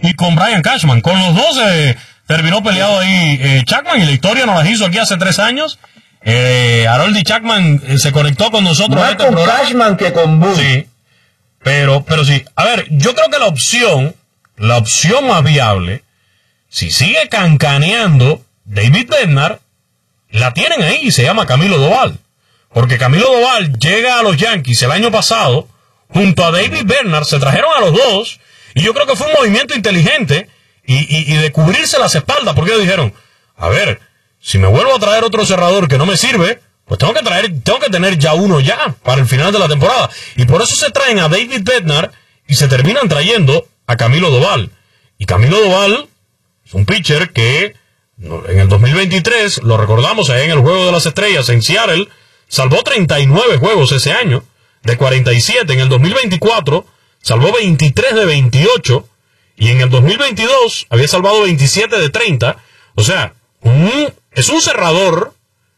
y con Brian Cashman. Con los dos terminó peleado ahí Chapman, y la historia nos las hizo aquí hace 3 años. Harold Chapman se conectó con nosotros. Más con Cashman que con Boone. Sí, pero sí. A ver, yo creo que la opción más viable, si sigue cancaneando David Bednar, la tienen ahí y se llama Camilo Doval. Porque Camilo Doval llega a los Yankees el año pasado, junto a David Bednar, se trajeron a los dos, y yo creo que fue un movimiento inteligente y de cubrirse las espaldas, porque ellos dijeron, a ver, si me vuelvo a traer otro cerrador que no me sirve, pues tengo que tener ya uno ya para el final de la temporada. Y por eso se traen a David Bednar y se terminan trayendo a Camilo Doval. Y Camilo Doval es un pitcher que en el 2023, lo recordamos ahí en el Juego de las Estrellas en Seattle, salvó 39 juegos ese año, de 47. En el 2024 salvó 23 de 28, y en el 2022 había salvado 27 de 30. O sea, es un cerrador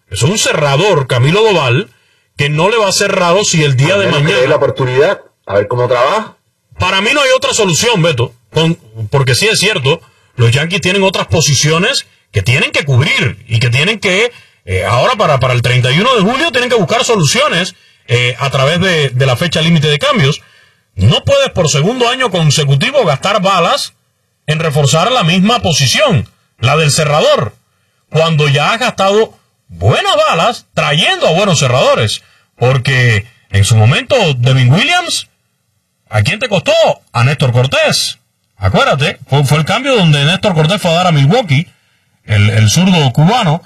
Camilo Doval, que no le va a ser raro si el día de mañana que dé la oportunidad, a ver cómo trabaja. Para mí no hay otra solución, Beto, porque sí es cierto, los Yankees tienen otras posiciones que tienen que cubrir y que tienen que, ahora para el 31 de julio, tienen que buscar soluciones a través de la fecha límite de cambios. No puedes por segundo año consecutivo gastar balas en reforzar la misma posición, la del cerrador, cuando ya has gastado buenas balas trayendo a buenos cerradores. Porque en su momento, Devin Williams, ¿a quién te costó? A Néstor Cortés. Acuérdate, fue el cambio donde Néstor Cortés fue a dar a Milwaukee, el zurdo cubano,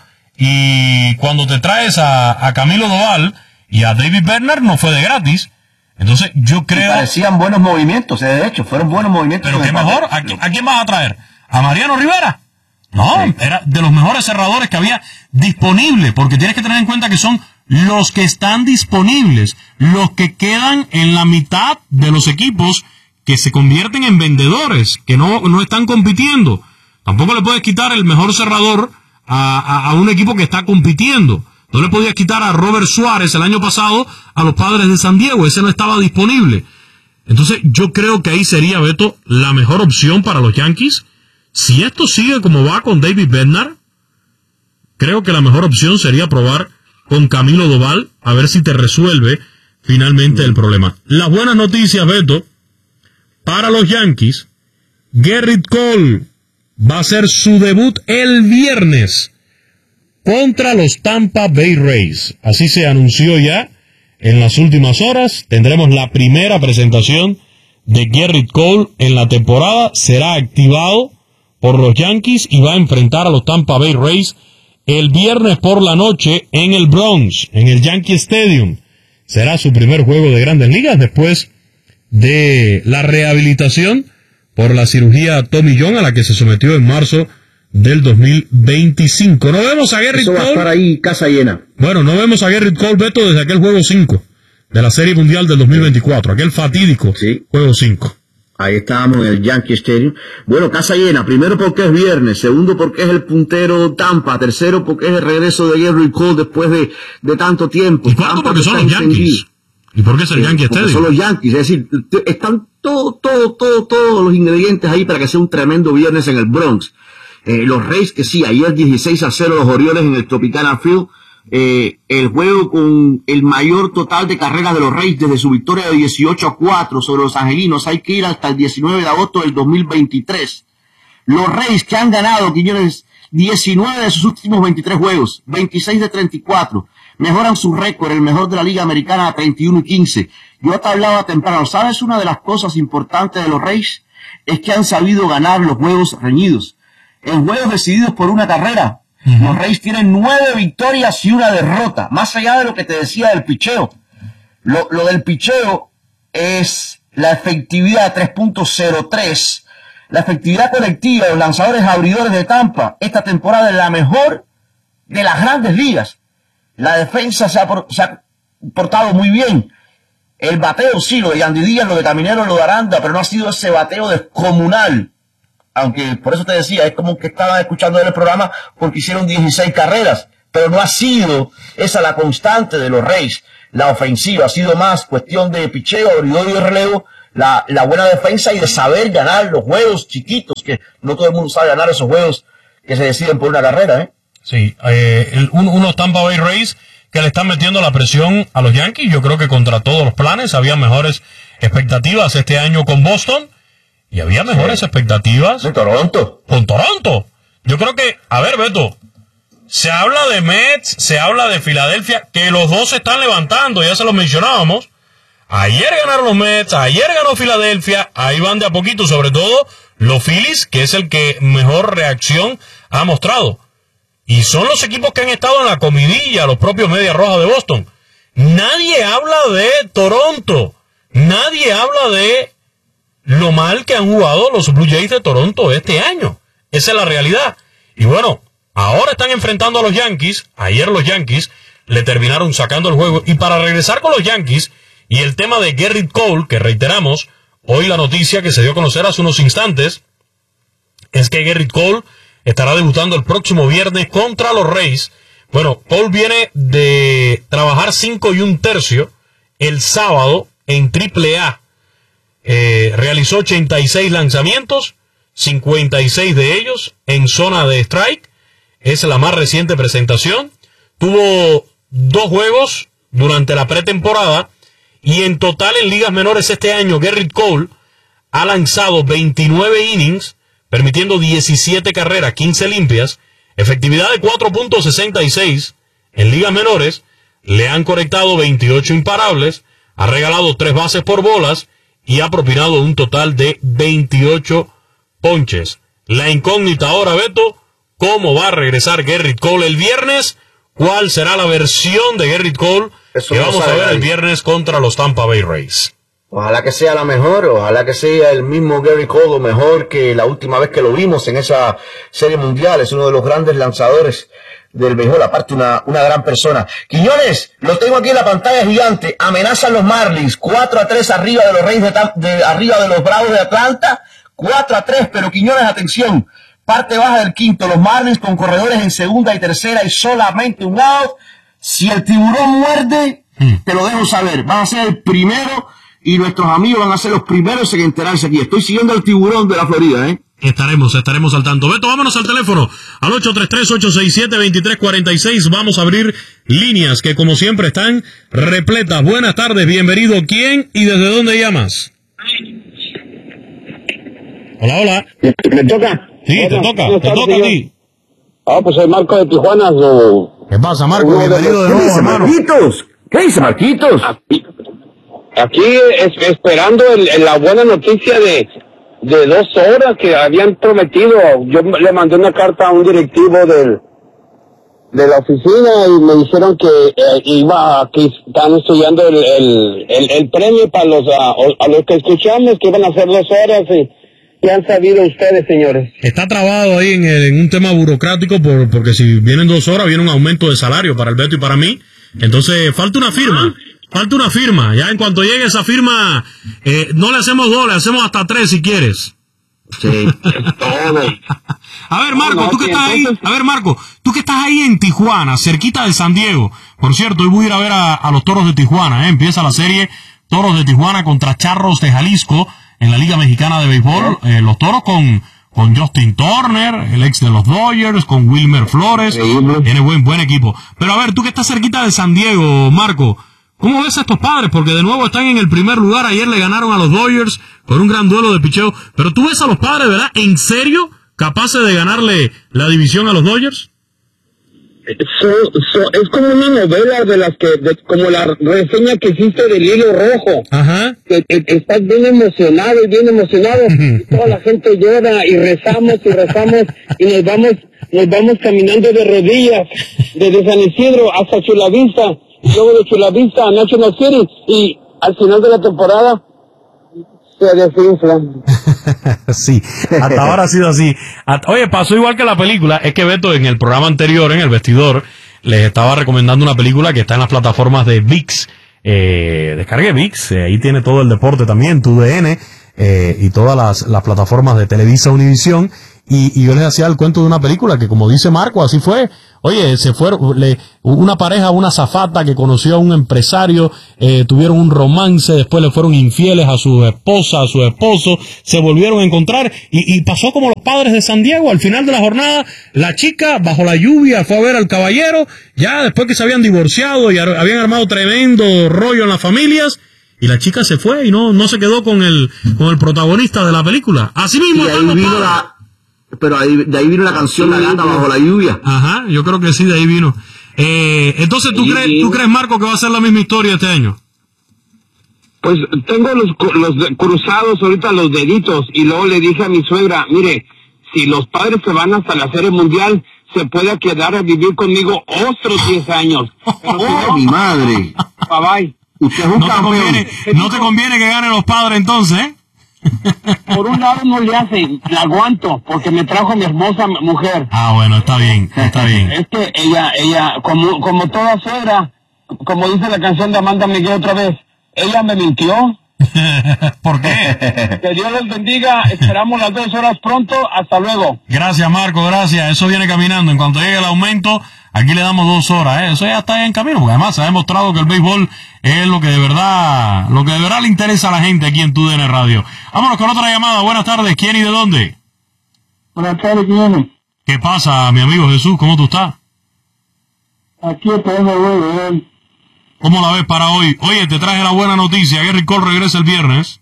y cuando te traes a Camilo Doval y a David Bednar no fue de gratis. Entonces yo creo... Y parecían buenos movimientos, de hecho, fueron buenos movimientos. Pero qué mejor, ¿a quién vas a traer? ¿A Mariano Rivera? No, sí. Era de los mejores cerradores que había disponible, porque tienes que tener en cuenta que son los que están disponibles, los que quedan en la mitad de los equipos que se convierten en vendedores, que no están compitiendo. Tampoco le puedes quitar el mejor cerrador a un equipo que está compitiendo. No le podías quitar a Robert Suárez el año pasado a los Padres de San Diego, ese no estaba disponible. Entonces yo creo que ahí sería, Beto, la mejor opción para los Yankees. Si esto sigue como va con David Bednar, creo que la mejor opción sería probar con Camilo Doval, a ver si te resuelve finalmente el problema. Las buenas noticias, Beto, para los Yankees: Gerrit Cole va a hacer su debut el viernes contra los Tampa Bay Rays. Así se anunció ya en las últimas horas. Tendremos la primera presentación de Gerrit Cole en la temporada. Será activado por los Yankees y va a enfrentar a los Tampa Bay Rays el viernes por la noche en el Bronx, en el Yankee Stadium. Será su primer juego de Grandes Ligas después de la rehabilitación por la cirugía Tommy John a la que se sometió en marzo del 2025. No vemos a Gerrit Cole. Eso va a estar ahí casa llena. Bueno, no vemos a Gerrit Cole, Beto, desde aquel juego 5 de la Serie Mundial del 2024, aquel fatídico juego 5. Ahí estábamos en el Yankee Stadium. Bueno, casa llena. Primero porque es viernes. Segundo porque es el puntero Tampa. Tercero porque es el regreso de Gerrit Cole después de tanto tiempo. ¿Y cuarto porque son los Yankees? ¿Y por qué es el Yankee Stadium? Son los Yankees. Es decir, están todos los ingredientes ahí para que sea un tremendo viernes en el Bronx. Los Rays, que sí, ayer 16-0 los Orioles en el Tropicana Field. El juego con el mayor total de carreras de los Rays desde su victoria de 18-4 sobre los Angelinos. Hay que ir hasta el 19 de agosto del 2023. Los Rays, que han ganado, Quiñones, 19 de sus últimos 23 juegos, 26 de 34. Mejoran su récord, el mejor de la Liga Americana, a 31-15. Yo te hablaba temprano, ¿sabes? Una de las cosas importantes de los Rays es que han sabido ganar los juegos reñidos. En juegos decididos por una carrera, los Rays tienen 9 victorias y 1 derrota. Más allá de lo que te decía del picheo. Lo del picheo es la efectividad 3.03. La efectividad colectiva de los lanzadores abridores de Tampa esta temporada es la mejor de las Grandes Ligas. La defensa se ha portado muy bien. El bateo sí, lo de Yandy Díaz, lo de Caminero, lo de Aranda, pero no ha sido ese bateo descomunal. Aunque por eso te decía, es como que estaban escuchando el programa porque hicieron 16 carreras, pero no ha sido esa la constante de los Rays. La ofensiva ha sido más cuestión de picheo, abridor y de relevo. la buena defensa y de saber ganar los juegos chiquitos, que no todo el mundo sabe ganar esos juegos que se deciden por una carrera, ¿eh? Sí, unos Tampa Bay Rays que le están metiendo la presión a los Yankees. Yo creo que contra todos los planes había mejores expectativas este año con Boston y había mejores expectativas de Toronto. Con Toronto. Yo creo que, a ver, Beto, se habla de Mets, se habla de Filadelfia, que los dos se están levantando, ya se los mencionábamos. Ayer ganaron los Mets, ayer ganó Filadelfia, ahí van de a poquito, sobre todo los Phillies, que es el que mejor reacción ha mostrado. Y son los equipos que han estado en la comidilla, los propios Medias Rojas de Boston. Nadie habla de Toronto, nadie habla de lo mal que han jugado los Blue Jays de Toronto este año. Esa es la realidad. Y bueno, ahora están enfrentando a los Yankees. Ayer los Yankees le terminaron sacando el juego. Y para regresar con los Yankees y el tema de Gerrit Cole, que reiteramos, hoy la noticia que se dio a conocer hace unos instantes, es que Gerrit Cole estará debutando el próximo viernes contra los Rays. Bueno, Cole viene de trabajar 5 1/3 el sábado en AAA. Realizó 86 lanzamientos, 56 de ellos en zona de strike. Es la más reciente presentación. Tuvo 2 juegos durante la pretemporada y en total en ligas menores este año Gerrit Cole ha lanzado 29 innings, permitiendo 17 carreras, 15 limpias, efectividad de 4.66 en ligas menores. Le han conectado 28 imparables, ha regalado 3 bases por bolas y ha propinado un total de 28 ponches. La incógnita ahora, Beto, ¿cómo va a regresar Gerrit Cole el viernes? ¿Cuál será la versión de Gerrit Cole que vamos a ver el viernes contra los Tampa Bay Rays? Ojalá que sea la mejor, ojalá que sea el mismo Gerrit Cole o mejor que la última vez que lo vimos en esa serie mundial. Es uno de los grandes lanzadores del béisbol, aparte una gran persona. Quiñones, lo tengo aquí en la pantalla gigante. Amenazan los Marlins 4-3 arriba de los Reyes arriba de los Bravos de Atlanta, 4-3, pero Quiñones, atención, parte baja del quinto, los Marlins con corredores en segunda y tercera y solamente un out. Si el tiburón muerde, te lo dejo saber, van a ser el primero y nuestros amigos van a ser los primeros en enterarse aquí. Estoy siguiendo al tiburón de la Florida, ¿eh? Estaremos al tanto. Beto, vámonos al teléfono, al 833-867-2346. Vamos a abrir líneas que como siempre están repletas. Buenas tardes, bienvenido. ¿Quién y desde dónde llamas? Hola, hola. ¿Me toca? Sí, te toca a ti. Pues soy Marco de Tijuana. ¿Qué pasa, Marco? Bienvenido de nuevo, hermano. ¿Qué dice Marquitos? Aquí esperando la buena noticia de 2 horas que habían prometido. Yo le mandé una carta a un directivo de la oficina y me dijeron que que están estudiando el premio para a los que escuchamos, que iban a hacer 2 horas y han sabido ustedes, señores. Está trabado ahí en un tema burocrático porque si vienen 2 horas viene un aumento de salario para el Beto y para mí. Entonces falta una firma. Ya en cuanto llegue esa firma, no le hacemos 2, le hacemos hasta 3 si quieres. Sí, todo. A ver, Marco, tú que estás ahí en Tijuana, cerquita de San Diego. Por cierto, hoy voy a ir a ver a los Toros de Tijuana, Empieza la serie Toros de Tijuana contra Charros de Jalisco en la Liga Mexicana de Béisbol. Los Toros con Justin Turner, el ex de los Dodgers, con Wilmer Flores. Tiene buen equipo. Pero a ver, tú que estás cerquita de San Diego, Marco, ¿cómo ves a estos Padres? Porque de nuevo están en el primer lugar. Ayer le ganaron a los Dodgers con un gran duelo de picheo. Pero tú ves a los Padres, ¿verdad? ¿En serio capaces de ganarle la división a los Dodgers? Es como una novela como la reseña que hiciste del Hilo Rojo. Ajá. Que estás bien emocionado. Toda la gente llora y rezamos y nos vamos caminando de rodillas desde San Isidro hasta Chulavista, luego de Chulavista a National City y al final de la temporada se desinflan. Sí, hasta ahora ha sido así. Oye, pasó igual que la película. Es que Beto en el programa anterior, en El Vestidor, les estaba recomendando una película que está en las plataformas de ViX. Descargué ViX, ahí tiene todo el deporte también, TUDN, y todas las plataformas de Televisa Univisión. y yo les hacía el cuento de una película que, como dice Marco, así fue. Oye, se fueron, una pareja, una azafata que conoció a un empresario, tuvieron un romance, después le fueron infieles a su esposa, a su esposo, se volvieron a encontrar y pasó como los Padres de San Diego. Al final de la jornada, la chica, bajo la lluvia, fue a ver al caballero, ya después que se habían divorciado y habían armado tremendo rollo en las familias, y la chica se fue y no se quedó con el protagonista de la película. Así mismo. Y ahí vino de ahí vino la canción La Gata Bajo la Lluvia. Ajá, yo creo que sí, de ahí vino. Entonces, ¿tú crees, Marco, que va a ser la misma historia este año? Pues tengo los cruzados ahorita, los deditos, y luego le dije a mi suegra, mire, si los Padres se van hasta la Serie Mundial, se puede quedar a vivir conmigo otros 10 años. Pero si no, mi madre. Bye bye. Usted es un campeón. No te conviene que ganen los Padres entonces, ¿eh? Por un lado no le hace, la aguanto, porque me trajo mi hermosa mujer. Ah, bueno, está bien. Es que ella, como toda suegra, como dice la canción de Amanda Miguel otra vez, ella me mintió. ¿Por qué? Que Dios les bendiga, esperamos las 2 horas pronto, hasta luego. Gracias, Marco, gracias. Eso viene caminando. En cuanto llegue el aumento, aquí le damos 2 horas, ¿eh? Eso ya está en camino, porque además se ha demostrado que el béisbol es lo que de verdad le interesa a la gente aquí en TUDN Radio. Vámonos con otra llamada. Buenas tardes. ¿Quién y de dónde? Buenas tardes, ¿quién? ¿Qué pasa, mi amigo Jesús? ¿Cómo tú estás? Aquí esperando el juego, ¿Cómo la ves para hoy? Oye, te traje la buena noticia. Gerrit Cole regresa el viernes.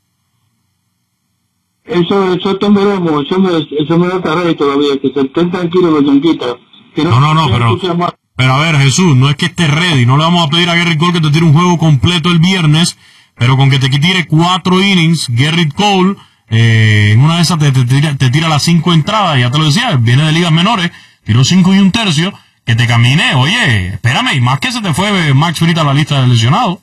Eso veremos. Eso me da carrera todavía. Que se estén tranquilos los yanquitas. No, pero a ver, Jesús, no es que esté ready. No le vamos a pedir a Gerrit Cole que te tire un juego completo el viernes, pero con que te tire 4 innings, Gerrit Cole, en una de esas te tira las 5 entradas, ya te lo decía, viene de ligas menores, tiró 5 1/3, que te camine. Oye, espérame, y más que se te fue Max Fried a la lista de lesionados.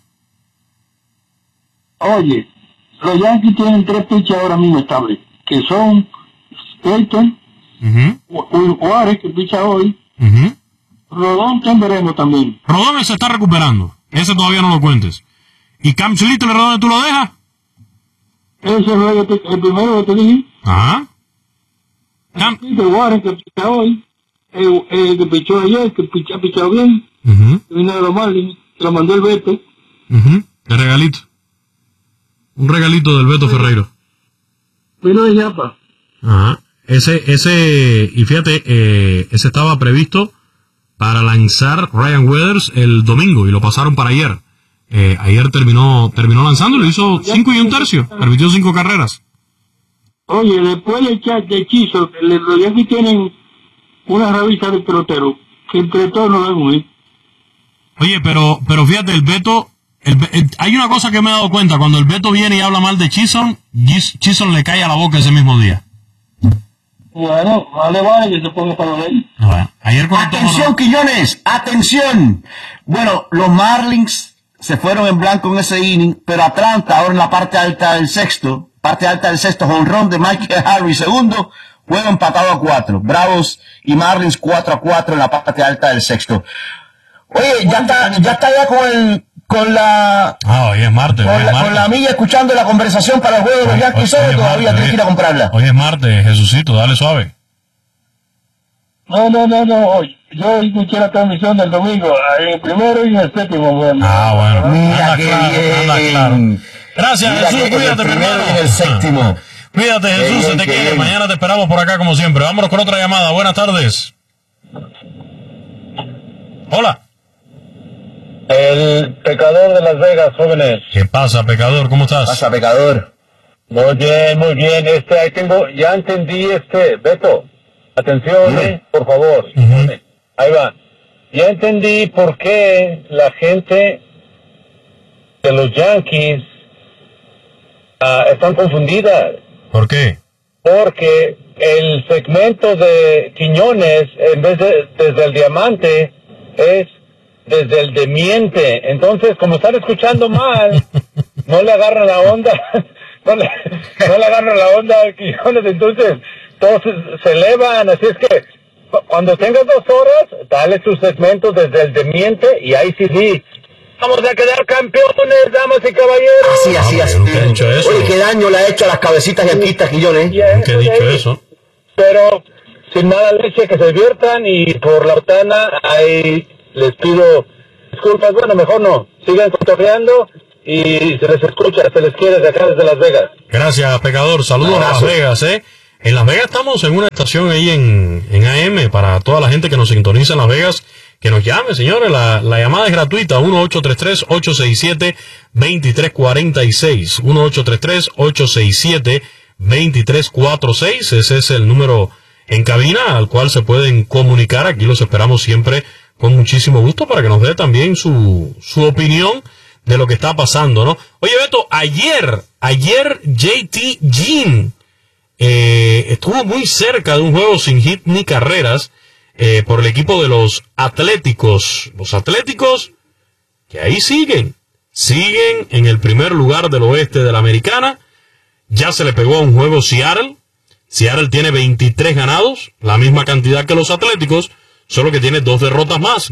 Oye, los Yankees tienen 3 pitchers ahora mismo estables, que son Clayton, Juárez, que picha hoy, Rodón, veremos también. Rodón se está recuperando, ese todavía no lo cuentes. ¿Y Cam Little, Rodón, tú lo dejas? Ese es el primero que te dije. Ajá. Juárez, que picha hoy, que pichó ayer, que ha pichado bien, que vino de los Marlins, se lo mandó el Beto. De regalito. Un regalito del Beto Ferreiro. Vino de Yapa. Ajá. Y fíjate, ese estaba previsto para lanzar Ryan Weathers el domingo y lo pasaron para ayer. Ayer terminó lanzando, le hizo 5 1/3, permitió 5 carreras. Oye, después del chat de hechizo, los Yankees tienen una revista de pelotero, que entre todos nos vemos, ¿eh? Oye, pero fíjate, el Beto, hay una cosa que me he dado cuenta, cuando el Beto viene y habla mal de Chisholm le cae a la boca ese mismo día. Bueno, vale, que se ponga para ver. Bueno, ¡Atención, Quiñones! ¡Atención! Bueno, los Marlins se fueron en blanco en ese inning, pero Atlanta, ahora en la parte alta del sexto, jonrón de Michael Harris segundo, juego empatado a 4. Bravos y Marlins 4-4 en la parte alta del sexto. Oye, ya está con la... hoy es martes. Con la amiga escuchando la conversación para el juego de los Yankees, ¿o todavía tienes que ir a comprarla? Hoy es martes, Jesucito, dale suave. No. Yo escuché la transmisión del domingo, en el primero y en el séptimo. Bueno. Mira qué bien. Claro. Gracias, Mira, Jesús, cuídate primero. Y en el séptimo. Cuídate, Jesús, se te quiere. Mañana te esperamos por acá como siempre. Vámonos con otra llamada. Buenas tardes. Hola. El pecador de Las Vegas, jóvenes. ¿Qué pasa, pecador? ¿Cómo estás? ¿Qué pasa, pecador? Muy bien. Ahí ya entendí Beto. Atención, por favor. Ahí va. Ya entendí por qué la gente de los Yankees están confundida. ¿Por qué? Porque el segmento de Quiñones, en vez de desde el diamante, es desde el demiente. Entonces, como están escuchando mal, no le agarran la onda, no le agarran la onda a Quiñones, entonces todos se elevan. Así es que cuando tengas 2 horas, dale tus segmentos desde el demiente y ahí sí. Vamos a quedar campeones, damas y caballeros. Así. Nunca he dicho eso. Oye, qué daño le ha hecho a las cabecitas yanquistas, Quiñones. Nunca he dicho eso. Pero sin mala leche, que se diviertan, y por la botana ahí les pido disculpas. Bueno, mejor no, sigan cotorreando y se les escucha, se les quiere de acá desde Las Vegas. Gracias, Pecador. Saludos a Las Vegas, En Las Vegas estamos en una estación ahí en AM para toda la gente que nos sintoniza en Las Vegas. Que nos llame, señores. La llamada es gratuita. 1-833-867-2346. 1-833-867-2346. Ese es el número en cabina al cual se pueden comunicar. Aquí los esperamos siempre con muchísimo gusto para que nos dé también su opinión de lo que está pasando, ¿no? Oye, Beto, ayer JT Jean estuvo muy cerca de un juego sin hit ni carreras por el equipo de los Atléticos. Los Atléticos que ahí siguen en el primer lugar del oeste de la Americana. Ya se le pegó a un juego Seattle. Seattle tiene 23 ganados, la misma cantidad que los Atléticos, solo que tiene 2 derrotas más,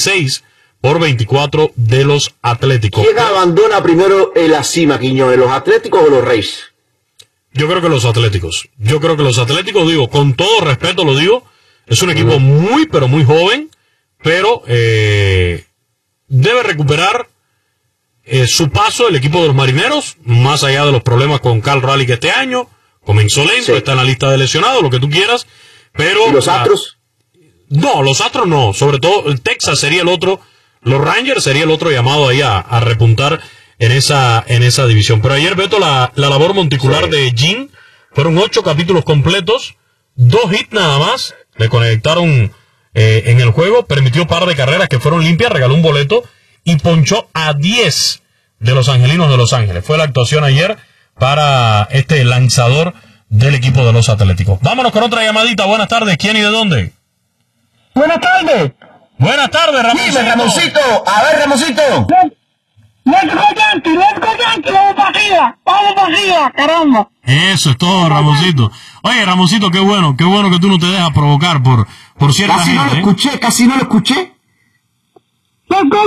26-24 de los Atléticos. ¿Quién abandona primero la cima, Quiñones, los Atléticos o los Rays? Yo creo que los Atléticos. Digo, con todo respeto lo digo, es un equipo muy, pero muy joven, pero debe recuperar su paso el equipo de los Marineros, más allá de los problemas con Cal Raleigh este año. Comenzó lento, está en la lista de lesionados, lo que tú quieras, pero... ¿Y los Astros? No, los Astros no, sobre todo el Texas sería el otro, los Rangers sería el otro llamado ahí a repuntar en esa división. Pero ayer, Beto, la labor monticular de Jean, fueron 8 capítulos completos, 2 hits nada más, le conectaron en el juego, permitió par de carreras que fueron limpias, regaló un boleto y ponchó a 10 de los Angelinos de Los Ángeles. Fue la actuación ayer para este lanzador del equipo de los Atléticos. Vámonos con otra llamadita. Buenas tardes. ¿Quién y de dónde? Buenas tardes. Buenas tardes, Ramoncito. Dime, Ramoncito. A ver, Ramoncito. Let's go Yankees, vamos para arriba, caramba. Eso es todo, Ramoncito. Oye, Ramoncito, qué bueno que tú no te dejas provocar por cierta casi gente. Casi no lo escuché. Let's go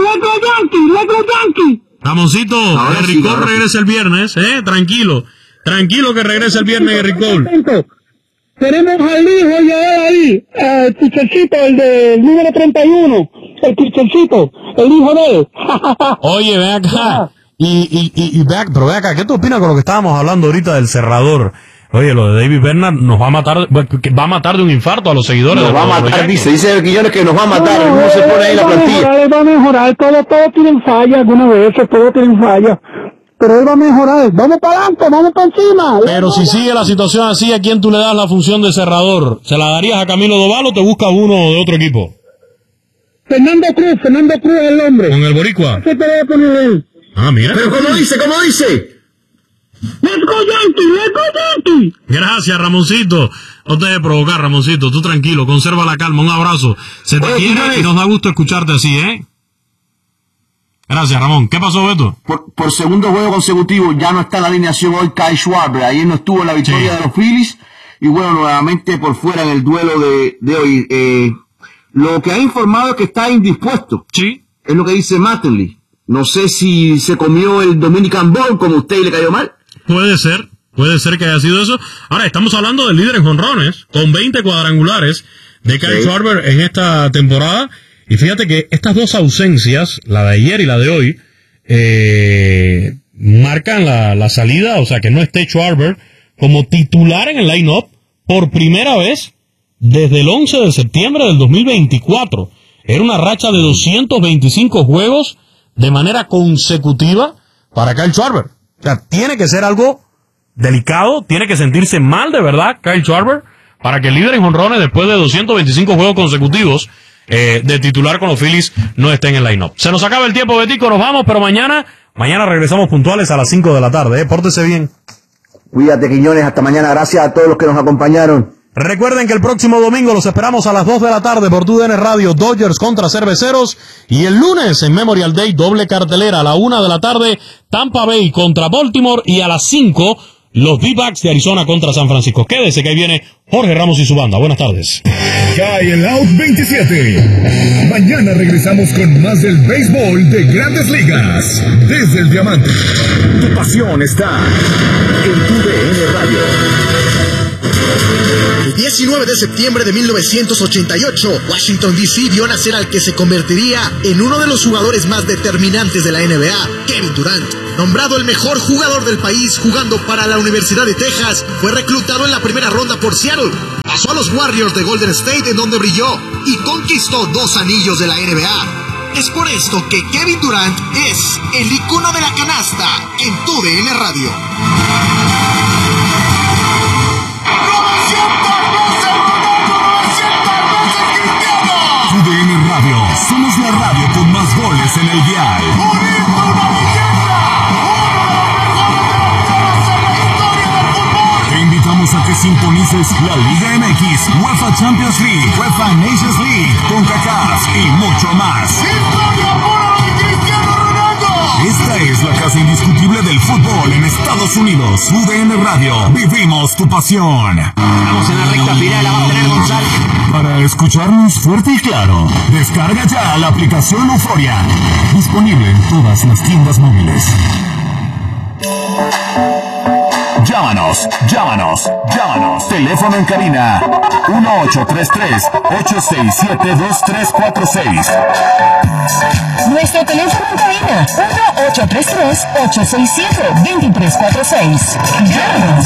Yankees. Ramoncito, Henry Cole regresa el viernes, tranquilo que regresa el viernes Henry Cole. Tenemos al hijo ya ahí, el pichercito, el de número 31, el pichercito, el hijo de él. Oye, ven acá, pero ven acá, ¿qué tú opinas con lo que estábamos hablando ahorita del cerrador? Oye, lo de David Bernard nos va a matar, va a matar de un infarto a los seguidores. Nos va a matar, dice Quiñones que nos va a matar, no se pone ahí la plantilla. Él va a mejorar, todos tienen fallas algunas veces, todos tienen fallas. Pero él va a mejorar, vamos para adelante, vamos para encima. Pero si sigue la situación así, ¿a quién tú le das la función de cerrador? ¿Se la darías a Camilo Doval o te buscas uno de otro equipo? Fernando Cruz es el hombre. ¿Con el boricua? ¿Qué te voy a poner él? Ah, mira. Pero ¿cómo dice? Let's go Yankees. Gracias, Ramoncito. No te dejes provocar, Ramoncito. Tú tranquilo, conserva la calma. Un abrazo. Se te quiere y nos da gusto escucharte así, Gracias, Ramón. ¿Qué pasó, Beto? Por segundo juego consecutivo ya no está en la alineación hoy Kyle Schwarber. Ayer no estuvo en la victoria de los Phillies. Y bueno, nuevamente por fuera en el duelo de hoy. Lo que ha informado es que está indispuesto. Sí. Es lo que dice Mattingly. No sé si se comió el Dominican Ball como a usted y le cayó mal. Puede ser que haya sido eso. Ahora, estamos hablando del líder en jonrones, con 20 cuadrangulares de Kyle Schwarber en esta temporada. Y fíjate que estas dos ausencias, la de ayer y la de hoy, marcan la salida, o sea, que no esté Schwarber como titular en el line-up por primera vez desde el 11 de septiembre del 2024. Era una racha de 225 juegos de manera consecutiva para Kyle Schwarber. O sea, tiene que ser algo delicado, tiene que sentirse mal de verdad Kyle Schwarber para que el líder en jonrones después de 225 juegos consecutivos de titular con los Phillies no esté en el line-up. Se nos acaba el tiempo, Betico, nos vamos, pero mañana regresamos puntuales a las 5 de la tarde. Pórtese bien. Cuídate, Quiñones, hasta mañana. Gracias a todos los que nos acompañaron. Recuerden que el próximo domingo los esperamos a las 2 de la tarde por TUDN Radio, Dodgers contra Cerveceros, y el lunes en Memorial Day, doble cartelera a la 1 de la tarde, Tampa Bay contra Baltimore, y a las 5 los D-Backs de Arizona contra San Francisco. Quédese que ahí viene Jorge Ramos y su banda. Buenas tardes. Cae el Out 27. Mañana regresamos con más del béisbol de Grandes Ligas. Desde el Diamante. Tu pasión está en TUDN Radio. El 19 de septiembre de 1988, Washington D.C. vio nacer al que se convertiría en uno de los jugadores más determinantes de la NBA, Kevin Durant. Nombrado el mejor jugador del país jugando para la Universidad de Texas, fue reclutado en la primera ronda por Seattle. Pasó a los Warriors de Golden State, en donde brilló y conquistó 2 anillos de la NBA. Es por esto que Kevin Durant es el icono de la canasta en TUDN Radio. TUDN Radio, somos la radio con más goles en el dial. Te invitamos a que sintonices la Liga MX, UEFA Champions League, UEFA Nations League, CONCACAF y mucho más. Esta es la casa indiscutible del fútbol en Estados Unidos. TUDN Radio, vivimos tu pasión. Vamos en la recta final, la va a tener González. Para escucharnos fuerte y claro, descarga ya la aplicación Euforia. Disponible en todas las tiendas móviles. Llámanos. Teléfono en cabina 1833-867-2346. Nuestro teléfono en cabina 1833-867-2346. Llámanos.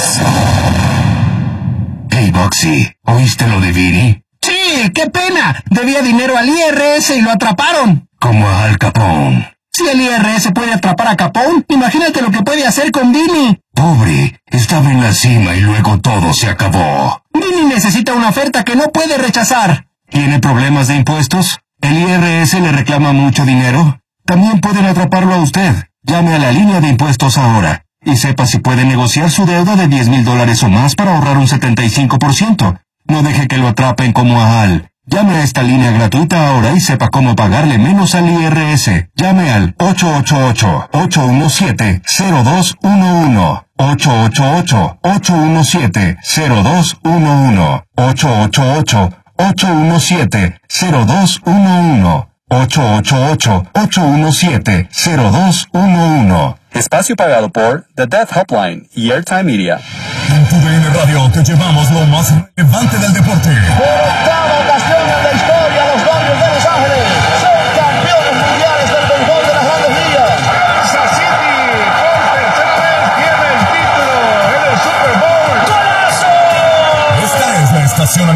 Hey, Boxy, ¿oíste lo de Vini? Sí, qué pena. Debía dinero al IRS y lo atraparon. Como a Al Capone. Si el IRS puede atrapar a Capone, imagínate lo que puede hacer con Vini. Pobre, estaba en la cima y luego todo se acabó. Vini necesita una oferta que no puede rechazar. ¿Tiene problemas de impuestos? ¿El IRS le reclama mucho dinero? También pueden atraparlo a usted. Llame a la línea de impuestos ahora y sepa si puede negociar su deuda de $10,000 o más para ahorrar un 75%. No deje que lo atrapen como a Al. Llame a esta línea gratuita ahora y sepa cómo pagarle menos al IRS. Llame al 888-817-0211. 888-817-0211. 888-817-0211. 888-817-0211. Espacio pagado por The Death Hotline y Airtime Media. En TUDN Radio te llevamos lo más relevante del deporte. Por octava ocasión en la historia, los Dodgers de Los Ángeles son campeones mundiales del béisbol de las Grandes Ligas. Kansas City por tercera vez tiene el título en el Super Bowl. ¡Golazo! Esta es la estación